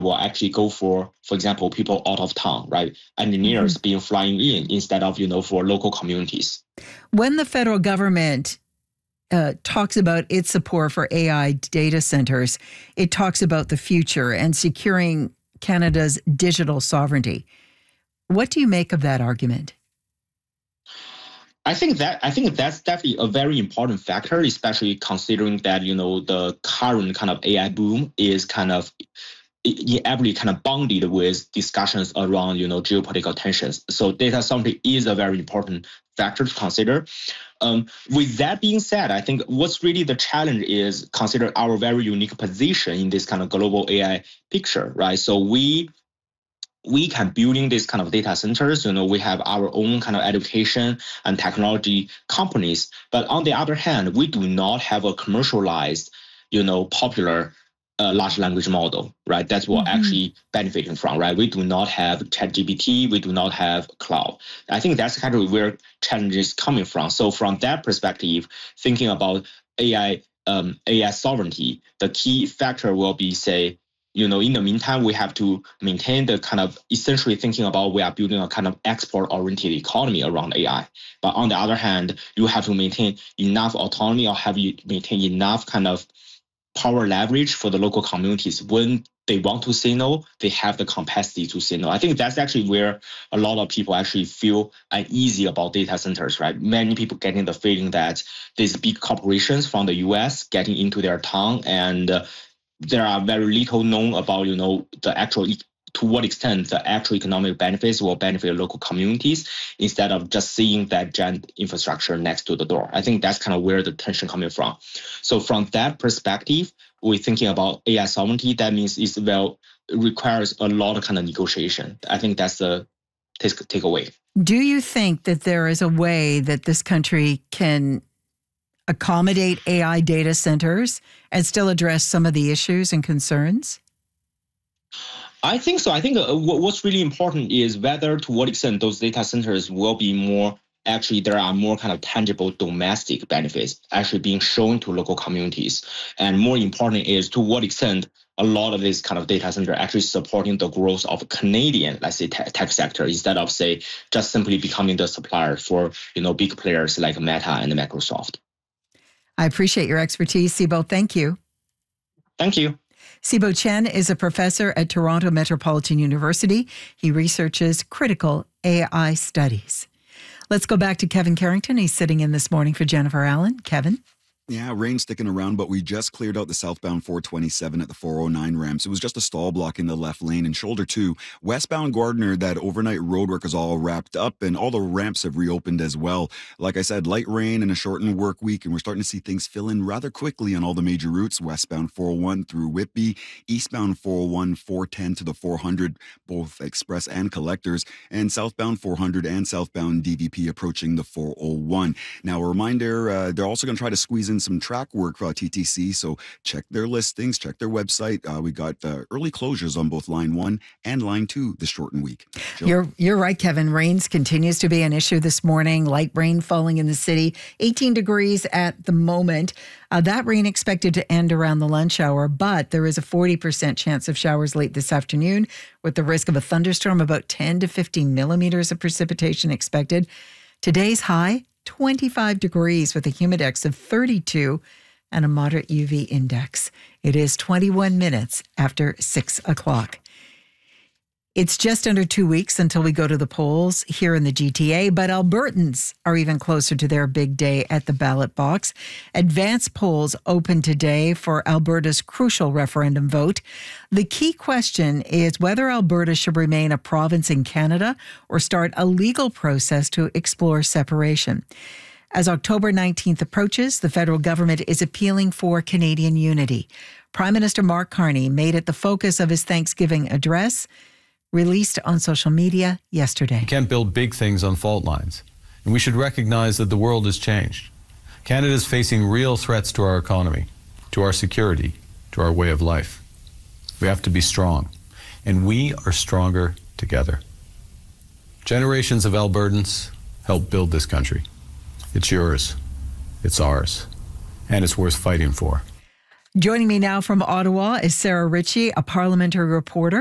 will actually go for example, people out of town, right? Engineers being flying in instead of, for local communities. When the federal government talks about its support for AI data centers, it talks about the future and securing Canada's digital sovereignty. What do you make of that argument? I think that's definitely a very important factor, especially considering that, the current kind of AI boom is kind of inevitably kind of bounded with discussions around, geopolitical tensions. So data sovereignty is a very important factor to consider. With that being said, I think what's really the challenge is consider our very unique position in this kind of global AI picture, right? So we can building these kind of data centers, we have our own kind of education and technology companies. But on the other hand, we do not have a commercialized, popular large language model, right? That's what actually benefiting from, right? We do not have ChatGPT, we do not have cloud. I think that's kind of where challenge is coming from. So from that perspective, thinking about AI sovereignty, the key factor will be, say, in the meantime, we have to maintain the kind of essentially thinking about we are building a kind of export-oriented economy around AI. But on the other hand, you have to maintain enough autonomy or have you maintain enough kind of power leverage for the local communities. When they want to say no, they have the capacity to say no. I think that's actually where a lot of people actually feel uneasy about data centers, right? Many people getting the feeling that these big corporations from the US getting into their town and there are very little known about, the actual to what extent the actual economic benefits will benefit local communities instead of just seeing that giant infrastructure next to the door. I think that's kind of where the tension coming from. So from that perspective, we're thinking about AI sovereignty. That means it requires a lot of kind of negotiation. I think that's the takeaway. Do you think that there is a way that this country can accommodate AI data centers and still address some of the issues and concerns? I think so. I think what's really important is whether to what extent those data centers will be more, actually there are more kind of tangible domestic benefits actually being shown to local communities. And more important is to what extent a lot of this kind of data center actually supporting the growth of Canadian, let's say, tech sector instead of, say, just simply becoming the supplier for, big players like Meta and Microsoft. I appreciate your expertise, Sibo. Thank you. Thank you. Sibo Chen is a professor at Toronto Metropolitan University. He researches critical AI studies. Let's go back to Kevin Carrington. He's sitting in this morning for Jennifer Allen. Kevin? Yeah, rain sticking around, but we just cleared out the southbound 427 at the 409 ramps. It was just a stall block in the left lane and shoulder 2. Westbound Gardner, that overnight road work is all wrapped up and all the ramps have reopened as well. Like I said, light rain and a shortened work week, and we're starting to see things fill in rather quickly on all the major routes. Westbound 401 through Whitby, eastbound 401, 410 to the 400, both express and collectors, and southbound 400 and southbound DVP approaching the 401. Now, a reminder, they're also going to try to squeeze in some track work for TTC, so check their listings, check their website. We got early closures on both Line 1 and Line 2 this shortened week. Jill? You're right, Kevin. Rains continues to be an issue this morning. Light rain falling in the city, 18 degrees at the moment. That rain expected to end around the lunch hour, but there is a 40% chance of showers late this afternoon with the risk of a thunderstorm, about 10 to 15 millimeters of precipitation expected. Today's high, 25 degrees with a humidex of 32 and a moderate UV index. It is 21 minutes after 6 o'clock. It's just under 2 weeks until we go to the polls here in the GTA, but Albertans are even closer to their big day at the ballot box. Advance polls open today for Alberta's crucial referendum vote. The key question is whether Alberta should remain a province in Canada or start a legal process to explore separation. As October 19th approaches, the federal government is appealing for Canadian unity. Prime Minister Mark Carney made it the focus of his Thanksgiving address, released on social media yesterday. You can't build big things on fault lines. And we should recognize that the world has changed. Canada is facing real threats to our economy, to our security, to our way of life. We have to be strong. And we are stronger together. Generations of Albertans helped build this country. It's yours. It's ours. And it's worth fighting for. Joining me now from Ottawa is Sarah Ritchie, a parliamentary reporter.